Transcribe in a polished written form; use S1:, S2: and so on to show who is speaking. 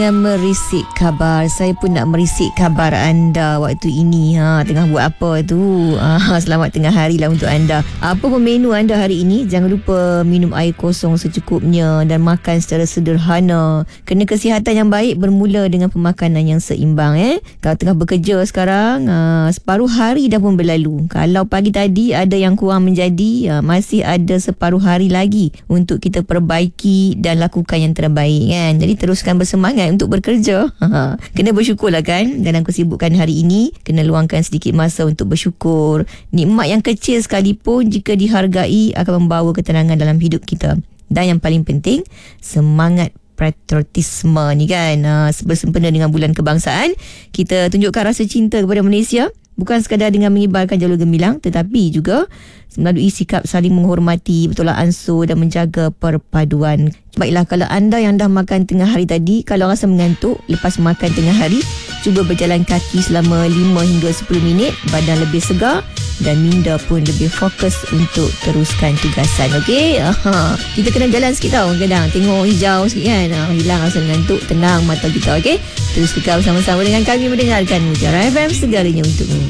S1: Merisik khabar. Saya pun nak merisik khabar anda waktu ini. Tengah buat apa tu? Selamat tengah hari lah untuk anda. Apa pun menu anda hari ini, jangan lupa minum air kosong secukupnya dan makan secara sederhana. Kena kesihatan yang baik bermula dengan pemakanan yang seimbang. Kalau tengah bekerja sekarang, separuh hari dah pun berlalu. Kalau pagi tadi ada yang kurang menjadi, masih ada separuh hari lagi untuk kita perbaiki dan lakukan yang terbaik kan. Jadi teruskan bersemangat untuk bekerja. Kena bersyukurlah kan dalam kesibukan hari ini. Kena luangkan sedikit masa untuk bersyukur. Nikmat yang kecil sekalipun jika dihargai akan membawa ketenangan dalam hidup kita. Dan yang paling penting, semangat patriotisme ni kan. Bersempena dengan bulan kebangsaan, kita tunjukkan rasa cinta kepada Malaysia. Bukan sekadar dengan mengibarkan jalur gemilang, tetapi juga melalui sikap saling menghormati, bertolak ansur dan menjaga perpaduan. Baiklah, kalau anda yang dah makan tengah hari tadi, kalau rasa mengantuk lepas makan tengah hari, cuba berjalan kaki selama 5 hingga 10 minit, badan lebih segar dan minda pun lebih fokus untuk teruskan tugasan. Okey? Kita kena jalan sikit tau kadang, tengok hijau sikit kan, hilang rasa mengantuk, tenang mata kita. Okey? Terus kekal bersama-sama dengan kami mendengarkan Mutiara FM, segalanya untukmu.